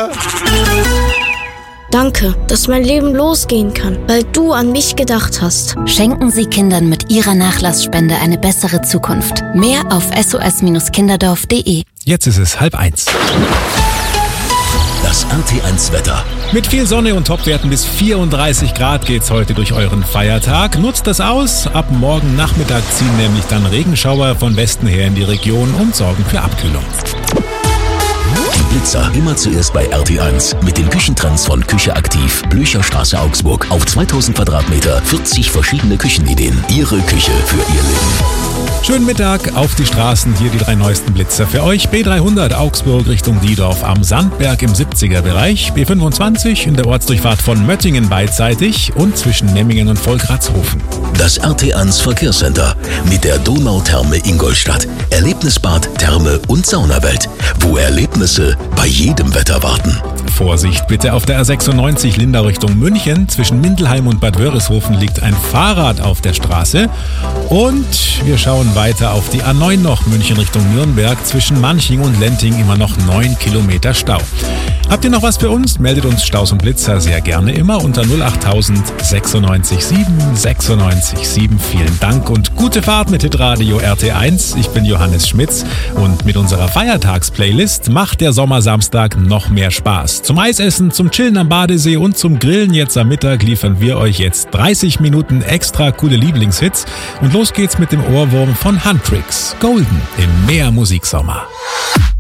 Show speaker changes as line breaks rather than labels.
Papa.
Danke, dass mein Leben losgehen kann, weil du an mich gedacht hast.
Schenken Sie Kindern mit Ihrer Nachlassspende eine bessere Zukunft. Mehr auf sos-kinderdorf.de.
Jetzt ist es 12:30.
Das RT1 Wetter.
Mit viel Sonne und Topwerten bis 34 Grad geht's heute durch euren Feiertag. Nutzt das aus. Ab morgen Nachmittag ziehen nämlich dann Regenschauer von Westen her in die Region und sorgen für Abkühlung.
Die Blitzer immer zuerst bei RT1 mit den Küchentrends von Küche aktiv. Blücherstraße Augsburg. Auf 2000 Quadratmeter 40 verschiedene Küchenideen. Ihre Küche für Ihr Leben.
Schönen Mittag auf die Straßen. Hier die 3 neuesten Blitzer für euch. B300 Augsburg Richtung Diedorf am Sandberg im 70er-Bereich. B25 in der Ortsdurchfahrt von Möttingen beidseitig und zwischen Memmingen und Volkratshofen.
Das RT1 Verkehrscenter mit der Donautherme Ingolstadt. Erlebnisbad, Therme und Saunawelt. Wo Erlebnisse bei jedem Wetter warten.
Vorsicht bitte auf der R96 Lindau Richtung München. Zwischen Mindelheim und Bad Wörishofen liegt ein Fahrrad auf der Straße. Und wir schauen weiter auf die A9 noch, München Richtung Nürnberg. Zwischen Manching und Lenting immer noch 9 Kilometer Stau. Habt ihr noch was für uns? Meldet uns Staus und Blitzer sehr gerne immer unter 08000 96 7 96 7. Vielen Dank und gute Fahrt mit Hitradio RT1. Ich bin Johannes Schmitz und mit unserer Feiertagsplaylist macht der Sommersamstag noch mehr Spaß. Zum Eisessen, zum Chillen am Badesee und zum Grillen jetzt am Mittag liefern wir euch jetzt 30 Minuten extra coole Lieblingshits. Und los geht's mit dem Ohrwurm von Huntrix. Golden im Mehr Musiksommer.